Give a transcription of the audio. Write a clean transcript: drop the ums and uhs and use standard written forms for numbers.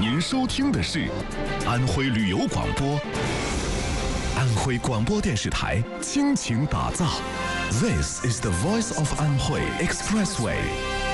您收听的是安徽旅游广播，安徽广播电视台倾情打造。This is the voice of Anhui Expressway,